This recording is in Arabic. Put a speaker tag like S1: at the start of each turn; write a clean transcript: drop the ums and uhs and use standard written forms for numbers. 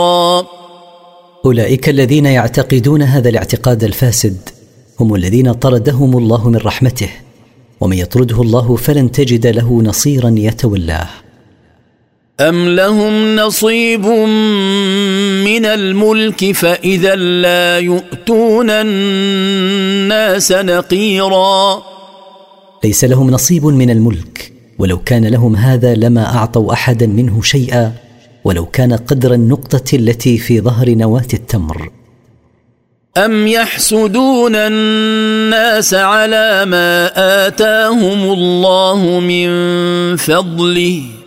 S1: أولئك الذين يعتقدون هذا الاعتقاد الفاسد هم الذين طردهم الله من رحمته، ومن يطرده الله فلن تجد له نصيرا يتولاه.
S2: أم لهم نصيب من الملك فإذا لا يؤتون الناس نقيرا.
S1: ليس لهم نصيب من الملك، ولو كان لهم هذا لما أعطوا أحدا منه شيئا، ولو كان قدر النقطة التي في ظهر نواة التمر.
S2: أم يحسدون الناس على ما آتاهم الله من فضله